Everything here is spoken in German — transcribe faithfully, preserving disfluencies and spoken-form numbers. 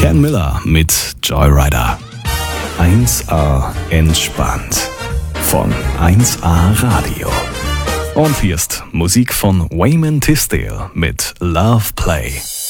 Ken Miller mit Joyrider. eins A entspannt von eins A Radio. Und hier ist Musik von Wayman Tisdale mit Love Play.